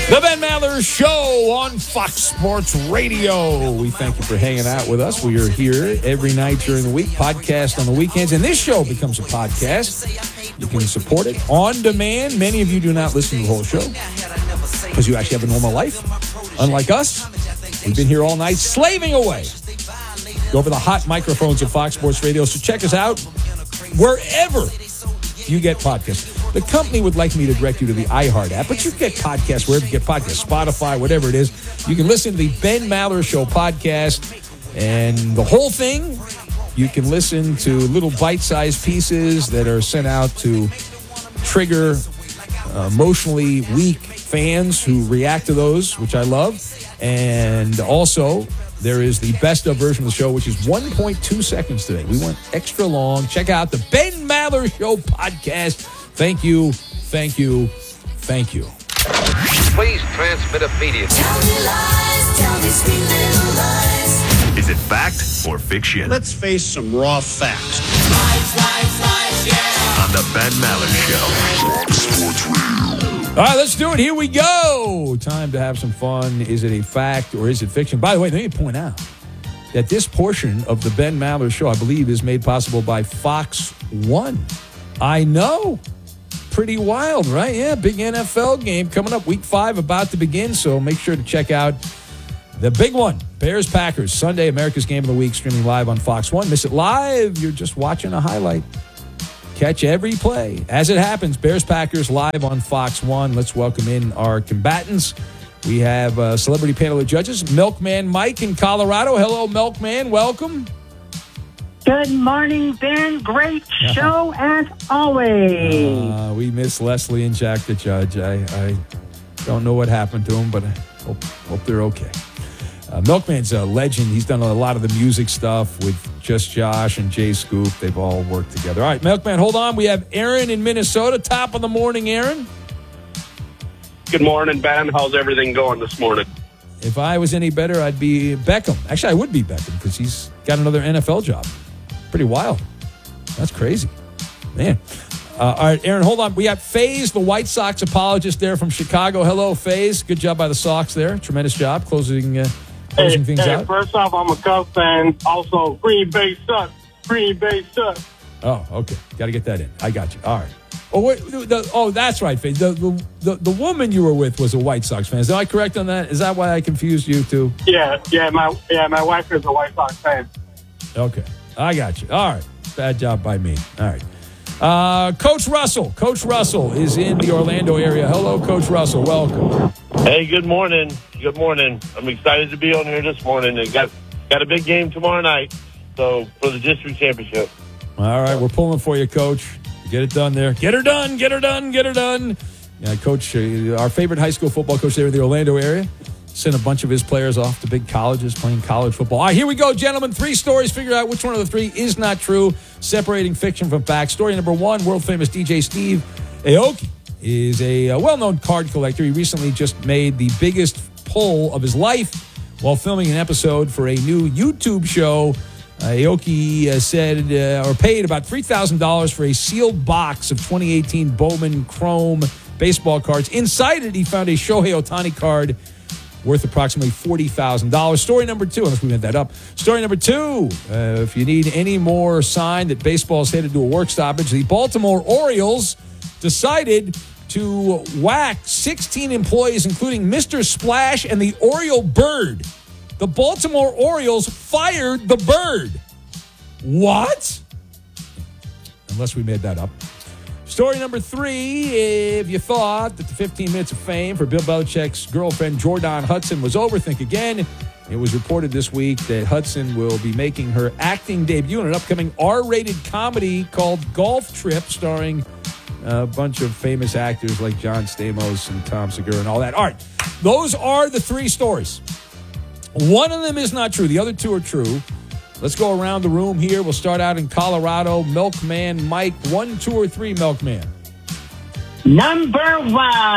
The Ben Maller Show on Fox Sports Radio. We thank you for hanging out with us. We are here every night during the week, podcast on the weekends, and this show becomes a podcast. You can support it on demand. Many of you do not listen to the whole show because you actually have a normal life. Unlike us, we've been here all night slaving away over the hot microphones of Fox Sports Radio. So check us out wherever you get podcasts. The company would like me to direct you to the iHeart app, but you get podcasts wherever you get podcasts, Spotify, whatever it is. You can listen to the Ben Maller Show podcast, and the whole thing, you can listen to little bite-sized pieces that are sent out to trigger emotionally weak fans who react to those, which I love. And also, there is the best of version of the show, which is 1.2 seconds today. We went extra long. Check out the Ben Maller Show podcast. Thank you, thank you, thank you. Please transmit immediately. Tell me lies, tell me sweet little lies. Is it fact or fiction? Let's face some raw facts. Lies, lies, lies, yeah. On the Ben Maller Show. Fox Sports Radio. All right, let's do it. Here we go. Time to have some fun. Is it a fact or is it fiction? By the way, let me point out that this portion of the Ben Maller Show, I believe, is made possible by Fox One. I know. Pretty wild, right? Yeah, big NFL game coming up. Week 5 about to begin, so make sure to check out the big one. Bears-Packers, Sunday, America's Game of the Week, streaming live on Fox One. Miss it live, you're just watching a highlight. Catch every play as it happens. Bears-Packers live on Fox One. Let's welcome in our combatants. We have a celebrity panel of judges. Milkman Mike in Colorado. Hello, Milkman. Welcome. Good morning, Ben. Great show as always. We miss Leslie and Jack the Judge. I don't know what happened to them, but I hope they're okay. Milkman's a legend. He's done a lot of the music stuff with Just Josh and Jay Scoop. They've all worked together. All right, Milkman, hold on. We have Aaron in Minnesota. Top of the morning, Aaron. Good morning, Ben. How's everything going this morning? If I was any better, I'd be Beckham. Actually, I would be Beckham because he's got another NFL job. Pretty wild. That's crazy. Man. All right, Aaron, hold on. We got FaZe, the White Sox apologist there from Chicago. Hello, FaZe. Good job by the Sox there. Tremendous job closing things out. First off, I'm a Cubs fan. Also, Green Bay sucks. Green Bay sucks. Oh, okay. Got to get that in. I got you. All right. That's right, FaZe. The woman you were with was a White Sox fan. Am I correct on that? Is that why I confused you two? Yeah. My wife is a White Sox fan. Okay. I got you. All right. Bad job by me. All right. Coach Russell. Coach Russell is in the Orlando area. Hello, Coach Russell. Welcome. Hey, good morning. Good morning. I'm excited to be on here this morning. And got a big game tomorrow night, so for the district championship. All right. We're pulling for you, Coach. Get it done there. Get her done. Get her done. Get her done. Yeah, Coach, our favorite high school football coach there in the Orlando area. Sent a bunch of his players off to big colleges playing college football. All right, here we go, gentlemen. 3 stories. Figure out which one of the 3 is not true. Separating fiction from fact. Story number 1, world-famous DJ Steve Aoki is a well-known card collector. He recently just made the biggest pull of his life while filming an episode for a new YouTube show. Aoki said or paid about $3,000 for a sealed box of 2018 Bowman Chrome baseball cards. Inside it, he found a Shohei Ohtani card worth approximately $40,000. Story number 2, unless we made that up. Story number 2, if you need any more sign that baseball is headed to a work stoppage, the Baltimore Orioles decided to whack 16 employees, including Mr. Splash and the Oriole Bird. The Baltimore Orioles fired the bird. What? Unless we made that up. Story number 3, if you thought that the 15 minutes of fame for Bill Belichick's girlfriend Jordan Hudson was over, think again. It was reported this week that Hudson will be making her acting debut in an upcoming R-rated comedy called Golf Trip, starring a bunch of famous actors like John Stamos and Tom Segura and all that. All right, those are the 3 stories. One of them is not true. The other 2 are true. Let's go around the room here. We'll start out in Colorado. Milkman Mike, 1, 2, or 3, Milkman? Number 1.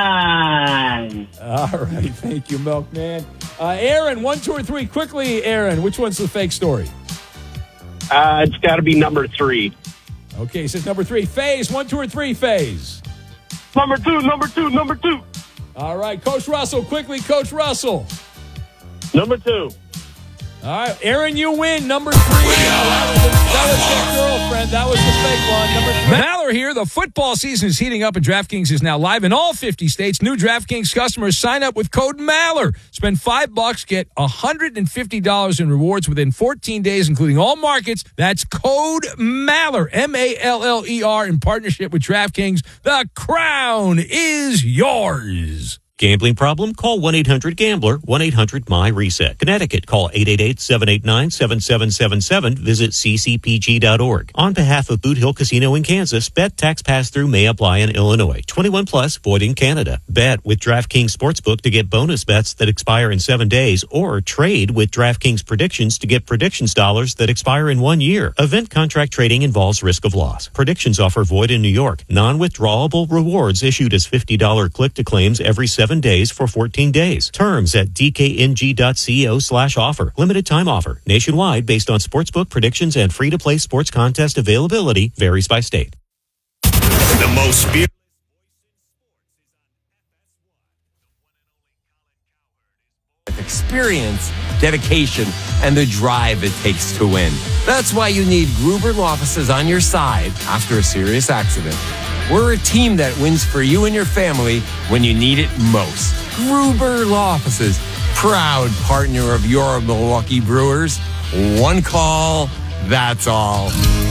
All right. Thank you, Milkman. Aaron, 1, 2, or 3. Quickly, Aaron, which one's the fake story? It's got to be number 3. Okay, he says number 3. FaZe, 1, 2, or 3, FaZe? Number 2. All right, Coach Russell, quickly, Coach Russell. Number 2. All right, Aaron, you win. Number 3. That was your girlfriend. That was the fake one. Number 3. Maller here. The football season is heating up, and DraftKings is now live in all 50 states. New DraftKings customers sign up with code Maller. Spend $5, get $150 in rewards within 14 days, including all markets. That's code Maller, Maller, in partnership with DraftKings. The crown is yours. Gambling problem? Call 1-800-GAMBLER, 1-800-MY-RESET. Connecticut, call 888-789-7777. Visit ccpg.org. On behalf of Boot Hill Casino in Kansas, bet tax pass-through may apply in Illinois. 21 plus, void in Canada. Bet with DraftKings Sportsbook to get bonus bets that expire in 7 days, or trade with DraftKings Predictions to get predictions dollars that expire in 1 year. Event contract trading involves risk of loss. Predictions offer void in New York. Non-withdrawable rewards issued as $50 click-to-claims every 7 days for 14 days. Terms at dkng.co/offer. Limited time offer. Nationwide based on sportsbook predictions and free-to-play sports contest availability varies by state. The most fearless experience, dedication, and the drive it takes to win. That's why you need Gruber Law Offices on your side after a serious accident. We're a team that wins for you and your family when you need it most. Gruber Law Offices, proud partner of your Milwaukee Brewers. One call, that's all.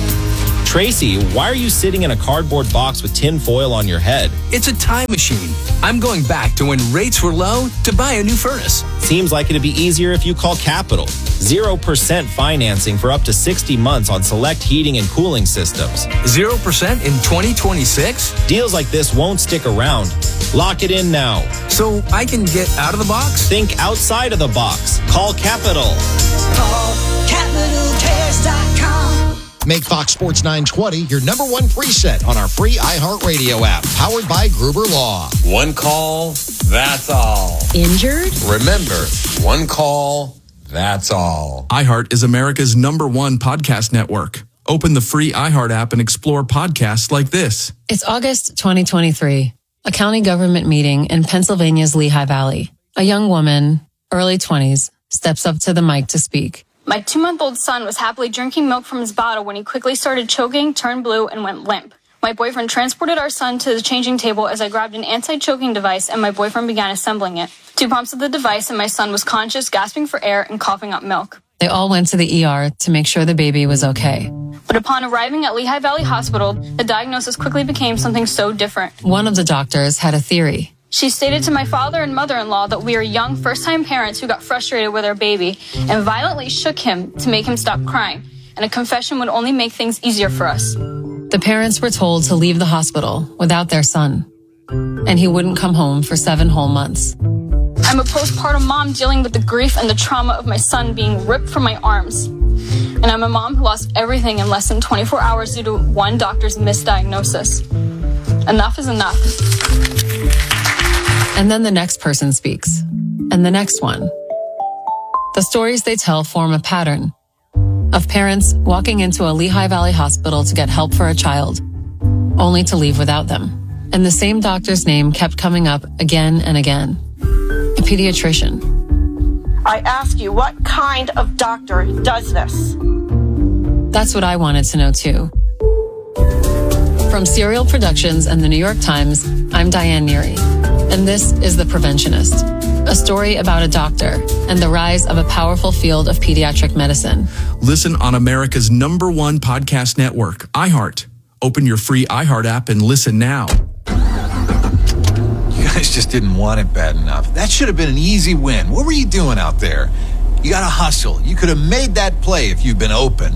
Tracy, why are you sitting in a cardboard box with tin foil on your head? It's a time machine. I'm going back to when rates were low to buy a new furnace. Seems like it'd be easier if you call Capital. 0% financing for up to 60 months on select heating and cooling systems. 0% in 2026? Deals like this won't stick around. Lock it in now. So I can get out of the box? Think outside of the box. Call Capital. Call CapitalCares.com. Make Fox Sports 920 your number one preset on our free iHeartRadio app, powered by Gruber Law. One call, that's all. Injured? Remember, one call, that's all. iHeart is America's #1 podcast network. Open the free iHeart app and explore podcasts like this. It's August 2023, a county government meeting in Pennsylvania's Lehigh Valley. A young woman, early 20s, steps up to the mic to speak. My 2-month-old son was happily drinking milk from his bottle when he quickly started choking, turned blue, and went limp. My boyfriend transported our son to the changing table as I grabbed an anti-choking device and my boyfriend began assembling it. 2 pumps of the device and my son was conscious, gasping for air, and coughing up milk. They all went to the ER to make sure the baby was okay. But upon arriving at Lehigh Valley Hospital, the diagnosis quickly became something so different. One of the doctors had a theory. She stated to my father and mother-in-law that we are young first-time parents who got frustrated with our baby and violently shook him to make him stop crying, and a confession would only make things easier for us. The parents were told to leave the hospital without their son, and he wouldn't come home for 7 whole months. I'm a postpartum mom dealing with the grief and the trauma of my son being ripped from my arms. And I'm a mom who lost everything in less than 24 hours due to one doctor's misdiagnosis. Enough is enough. And then the next person speaks, and the next one. The stories they tell form a pattern of parents walking into a Lehigh Valley hospital to get help for a child, only to leave without them. And the same doctor's name kept coming up again and again. A pediatrician. I ask you, what kind of doctor does this? That's what I wanted to know too. From Serial Productions and the New York Times, I'm Diane Neary. And this is The Preventionist, a story about a doctor and the rise of a powerful field of pediatric medicine. Listen on America's #1 podcast network, iHeart. Open your free iHeart app and listen now. You guys just didn't want it bad enough. That should have been an easy win. What were you doing out there? You got to hustle. You could have made that play if you'd been open.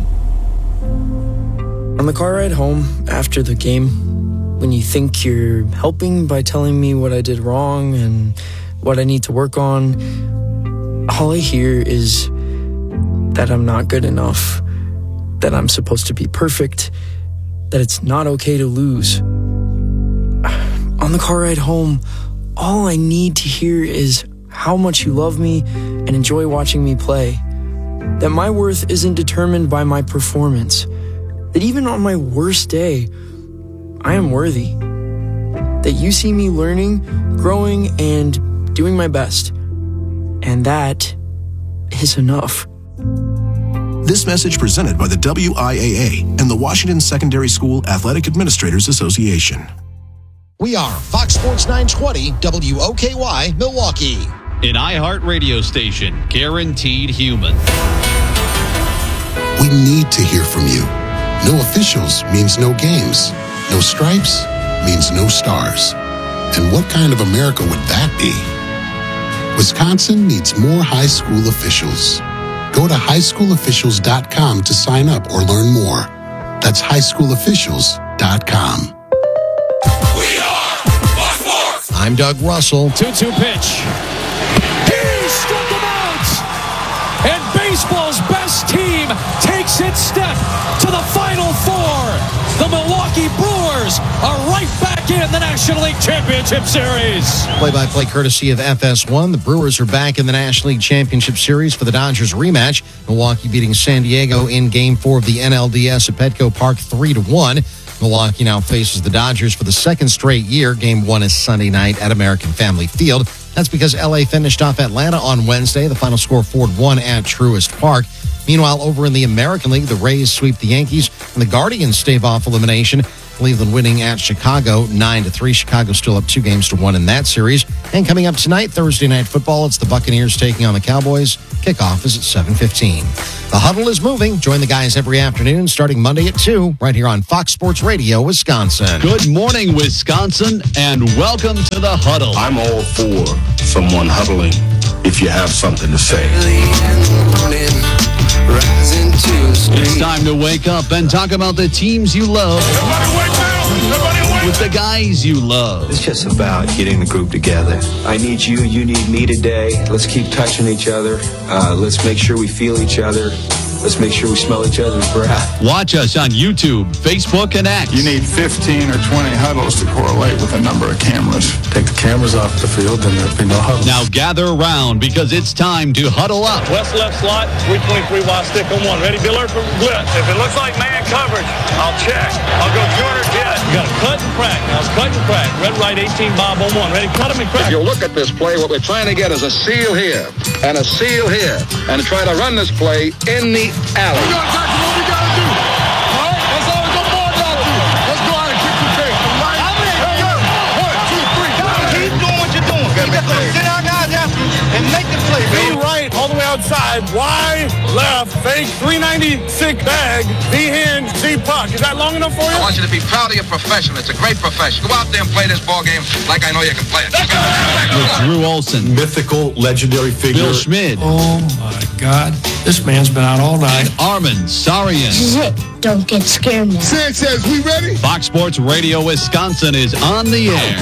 On the car ride home after the game, when you think you're helping by telling me what I did wrong and what I need to work on, all I hear is that I'm not good enough, that I'm supposed to be perfect, that it's not okay to lose. On the car ride home, all I need to hear is how much you love me and enjoy watching me play, that my worth isn't determined by my performance, that even on my worst day, I am worthy, that you see me learning, growing, and doing my best. And that is enough. This message presented by the WIAA and the Washington Secondary School Athletic Administrators Association. We are Fox Sports 920 WOKY Milwaukee. An iHeart radio station, guaranteed human. We need to hear from you. No officials means no games. No stripes means no stars. And what kind of America would that be? Wisconsin needs more high school officials. Go to highschoolofficials.com to sign up or learn more. That's highschoolofficials.com. We are Fox Sports. I'm Doug Russell. 2-2 pitch. He struck him out! And baseball's best team takes its step to the Final Four. The Milwaukee Brewers are right back in the National League Championship Series. Play-by-play courtesy of FS1. The Brewers are back in the National League Championship Series for the Dodgers rematch. Milwaukee beating San Diego in Game 4 of the NLDS at Petco Park 3-1. Milwaukee now faces the Dodgers for the second straight year. Game 1 is Sunday night at American Family Field. That's because LA finished off Atlanta on Wednesday. The final score 4-1 at Truist Park. Meanwhile, over in the American League, the Rays sweep the Yankees and the Guardians stave off elimination. Cleveland winning at Chicago 9-3. Chicago still up 2-1 in that series. And coming up tonight, Thursday Night Football, it's the Buccaneers taking on the Cowboys. Kickoff is at 7:15. The Huddle is moving. Join the guys every afternoon starting Monday at 2 right here on Fox Sports Radio, Wisconsin. Good morning, Wisconsin, and welcome to the Huddle. I'm all for someone huddling if you have something to say. It's time to wake up and talk about the teams you love. With the guys you love. It's just about getting the group together. I need you, you need me today. Let's keep touching each other. Let's make sure we feel each other. Let's make sure we smell each other's breath. Watch us on YouTube, Facebook, and X. You need 15 or 20 huddles to correlate with the number of cameras. Take the cameras off the field and there'll be no huddles. Now gather around because it's time to huddle up. West left slot, 323 wide stick on one. Ready, Biller for blitz. If it looks like man coverage, I'll check. I'll go 200 jet. You got to cut and crack. Now it's cut and crack. Red right 18 Bob on one. Ready, cut him and crack. If you look at this play, what we're trying to get is a seal here and a seal here and try to run this play in the alley. We're going to tackle what we got to do. All right? That's all the ball got to do. Let's go out and kick the tape. Right? Hey, yo. 1, 2, 3. Keep doing what you're doing. Keep send our guys after you and make the play. V right, all the way outside. Y left, fake 396 bag. V hinge, Z puck. Is that long enough for you? I want you to be proud of your profession. It's a great profession. Go out there and play this ball game like I know you can play it. With Drew Olson. Mythical, legendary figure. Bill Schmid. Oh, my God. This man's been out all night. And Armin Sarian. This is it. Don't get scared now. Sanchez, we ready? Fox Sports Radio Wisconsin is on the air.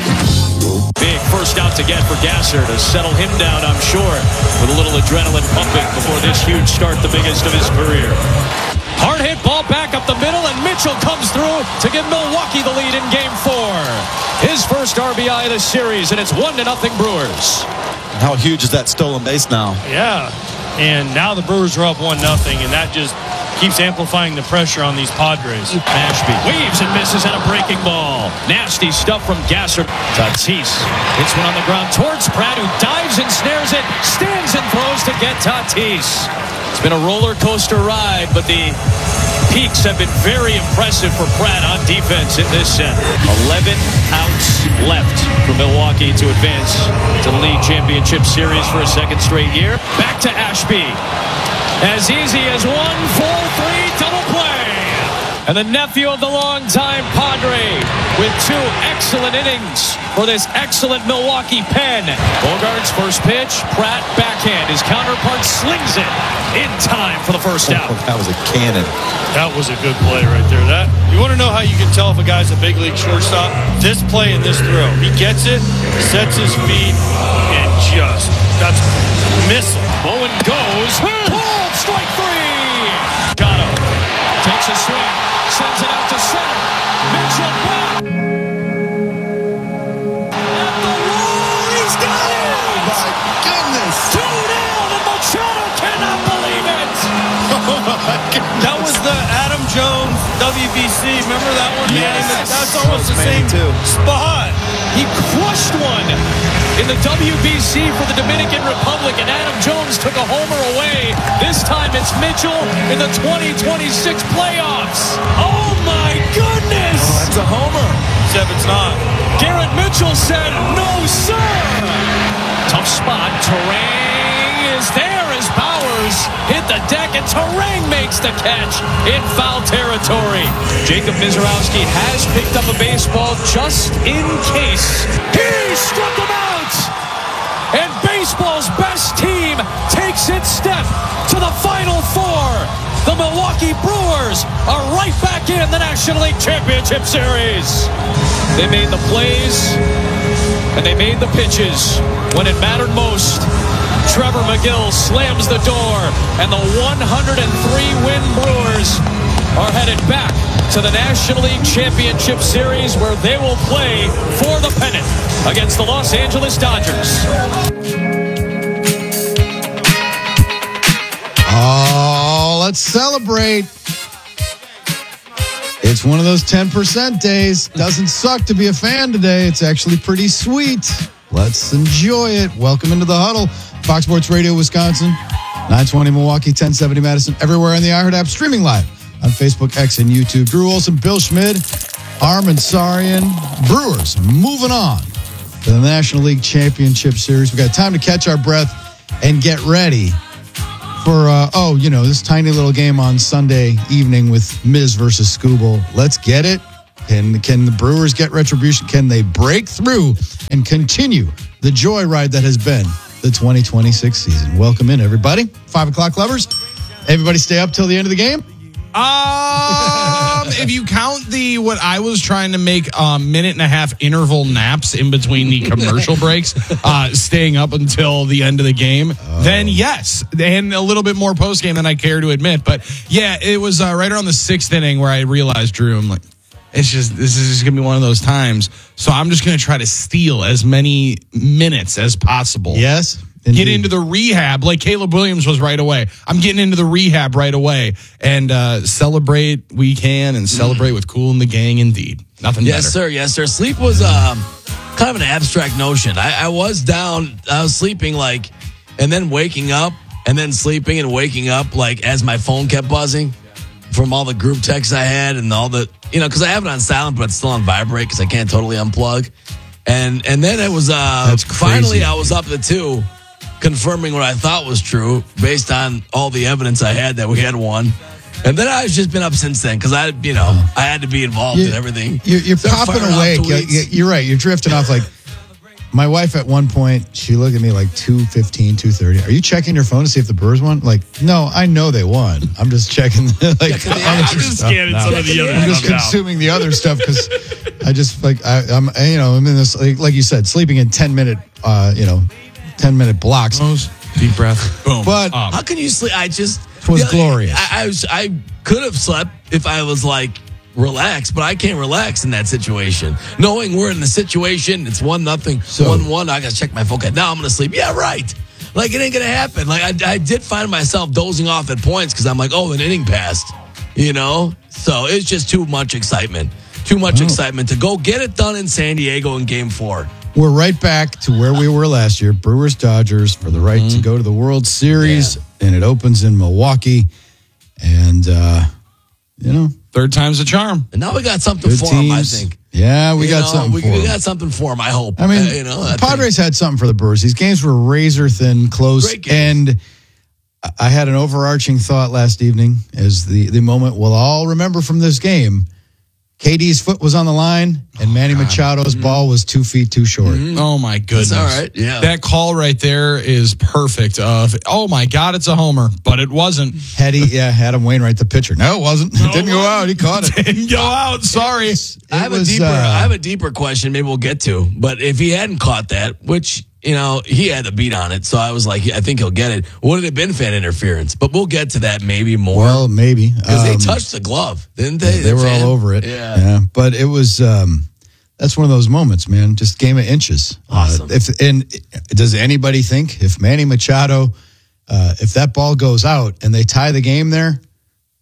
Big first out to get for Gasser to settle him down, I'm sure, with a little adrenaline pumping before this huge start, the biggest of his career. Hard hit ball back up the middle, and Mitchell comes through to give Milwaukee the lead in Game 4. His first RBI of the series, and it's 1-0 Brewers. How huge is that stolen base now? Yeah, and now the Brewers are up 1-0, and that just keeps amplifying the pressure on these Padres. Ashby weaves and misses on a breaking ball. Nasty stuff from Gasser. Tatis hits one on the ground towards Pratt, who dives and snares it, stands and throws to get Tatis. It's been a roller coaster ride, but the peaks have been very impressive for Pratt on defense in this set. 11 outs left for Milwaukee to advance to the League Championship Series for a second straight year. Back to Ashby. As easy as 1-4-3 double play. And the nephew of the longtime Padre with 2 excellent innings for this excellent Milwaukee pen. Bogart's first pitch, Pratt backhand. His counterpart slings it in time for the first out. That was a cannon. That was a good play right there. That you want to know how you can tell if a guy's a big league shortstop? This play and this throw. He gets it, sets his feet, and just, that's missile. Bowen goes. Pulled, strike 3. Gatto takes a swing, sends it out to center. Mitchell back. At the wall, he's got it. Oh, my goodness. 2 down, and Machado cannot believe it. That was the Adam Jones WBC, remember that one? Yes. That's almost the same spot. He crushed one in the WBC for the Dominican Republic, and Adam Jones took a homer away. This time it's Mitchell in the 2026 playoffs. Oh, my goodness. Oh, that's a homer. Except it's not. Garrett Mitchell said, no, sir. Tough spot. Terang is there as Bowers hit the deck, and Terang makes the catch in foul territory. Jacob Mizorowski has picked up a baseball just in case. He struck him out! And baseball's best team takes its step to the Final Four. The Milwaukee Brewers are right back in the National League Championship Series. They made the plays and they made the pitches when it mattered most. Trevor McGill slams the door, and the 103-win Brewers are headed back to the National League Championship Series, where they will play for the pennant against the Los Angeles Dodgers. Oh, let's celebrate. It's one of those 10% days. Doesn't suck to be a fan today. It's actually pretty sweet. Let's enjoy it. Welcome into the huddle. Fox Sports Radio, Wisconsin, 920 Milwaukee, 1070 Madison, everywhere on the iHeart app, streaming live on Facebook, X, and YouTube. Drew Olson, Bill Schmid, Armin Sarian. Brewers moving on to the National League Championship Series. We got time to catch our breath and get ready for, this tiny little game on Sunday evening with Miz versus Skubal. Let's get it. Can the Brewers get retribution? Can they break through and continue the joyride that has been the 2026 season? Welcome in, everybody. 5 o'clock lovers. Everybody stay up till the end of the game? If you count what I was trying to make minute and a half interval naps in between the commercial breaks, staying up until the end of the game, then yes, and a little bit more post game than I care to admit. But yeah, it was right around the 6th inning where I realized, Drew, I'm like, this is just gonna be one of those times. So I'm just gonna try to steal as many minutes as possible. Yes. Indeed. Get into the rehab like Caleb Williams was right away. I'm getting into the rehab right away and celebrate we can and celebrate with Kool and the gang indeed. Nothing better. Yes, sir. Sleep was kind of an abstract notion. I was down, I was sleeping and then waking up and then sleeping and waking up as my phone kept buzzing from all the group texts I had and all the, because I have it on silent, but it's still on vibrate because I can't totally unplug. And then it was, finally I was up at 2. Confirming what I thought was true based on all the evidence I had that we had won. And then I've just been up since then because I had to be involved in everything. You're popping awake. You're right. You're drifting off. My wife at one point, she looked at me 2:15, 2:30. Are you checking your phone to see if the Brewers won? No, I know they won. I'm just checking I'm just scanning some of the other stuff. I'm just consuming the other stuff because I just I'm in this like you said, sleeping in 10-minute 10-minute blocks. Deep breath. Boom. But how can you sleep? It was glorious. I could have slept if I was relaxed, but I can't relax in that situation. Knowing we're in the situation, it's 1-0, 1-1. I got to check my phone. Now I'm going to sleep. Yeah, right. It ain't going to happen. I did find myself dozing off at points because I'm an inning passed, So it's just too much excitement. Too much excitement to go get it done in San Diego in Game 4. We're right back to where we were last year. Brewers-Dodgers for the right to go to the World Series, and it opens in Milwaukee. And, third time's a charm. And now we got something for them, I think. Yeah, we got something for them. We got something for them, I hope. I mean, the Padres had something for the Brewers. These games were razor-thin, close. And I had an overarching thought last evening as the moment we'll all remember from this game. KD's foot was on the line, and Manny Machado's ball was 2 feet too short. Oh, my goodness. That's all right, yeah. That call right there is perfect. Oh, my God, it's a homer, but it wasn't. Adam Wainwright, the pitcher. No, it wasn't. It didn't go out. He caught it. Didn't go out. Sorry. I have a deeper question maybe we'll get to, but if he hadn't caught that, which... he had the beat on it, so I was I think he'll get it. Would it have been fan interference? But we'll get to that maybe more. Well, maybe. Because they touched the glove, didn't they? They were all over it. Yeah. But it was, that's one of those moments, man. Just game of inches. Awesome. Does anybody think if Manny Machado, if that ball goes out and they tie the game there,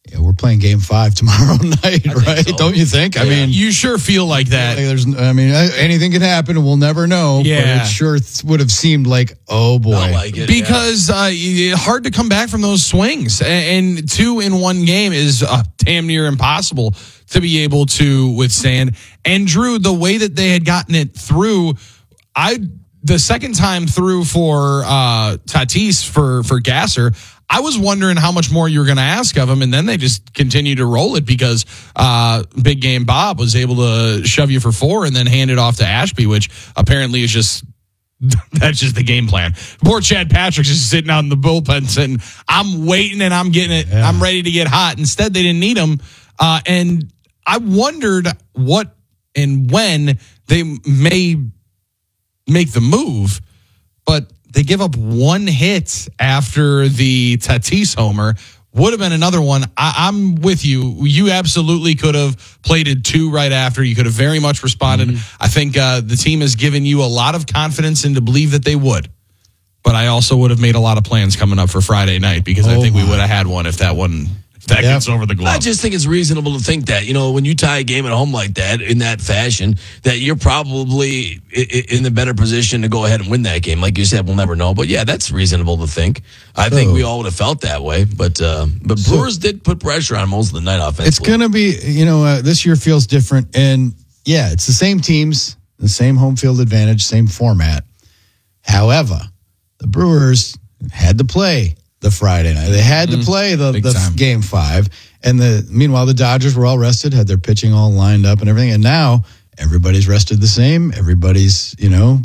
yeah, we're playing Game 5 tomorrow night, right? So. Don't you think? I mean, you sure feel like that. Anything can happen, and we'll never know. Yeah, but it sure would have seemed like, oh boy, because hard to come back from those swings, and 2 in one game is damn near impossible to be able to withstand. And Drew, the way that they had gotten it through, the second time through for Tatis for Gasser, I was wondering how much more you were going to ask of him, and then they just continued to roll it because Big Game Bob was able to shove you for 4 and then hand it off to Ashby, which apparently is just that's just the game plan. Poor Chad Patrick's just sitting out in the bullpen saying, I'm waiting and I'm getting it. Yeah. I'm ready to get hot. Instead, they didn't need him. And I wondered what and when they may make the move, but they give up 1 hit after the Tatis homer. Would have been another one. I'm with you. You absolutely could have played it 2 right after. You could have very much responded. Mm-hmm. I think the team has given you a lot of confidence and to believe that they would. But I also would have made a lot of plans coming up for Friday night because I think we would have had one if that one gets over the glove. I just think it's reasonable to think that, when you tie a game at home like that, in that fashion, that you're probably in the better position to go ahead and win that game. Like you said, we'll never know. But yeah, that's reasonable to think. I think we all would have felt that way. But Brewers did put pressure on most of the night offensively. It's going to be, this year feels different. And yeah, it's the same teams, the same home field advantage, same format. However, the Brewers had to play the Friday night. They had to play the Game 5. And meanwhile, the Dodgers were all rested, had their pitching all lined up and everything. And now everybody's rested the same. Everybody's,